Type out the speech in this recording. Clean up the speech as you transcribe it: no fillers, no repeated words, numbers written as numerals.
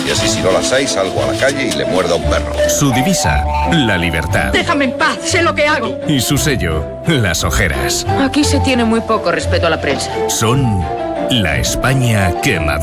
Y así si no las hay, salgo a la calle y le muerdo a un perro. Su divisa, la libertad. Déjame en paz, sé lo que hago. Y su sello, las ojeras. Aquí se tiene muy poco respeto a la prensa. Son la España que madruga.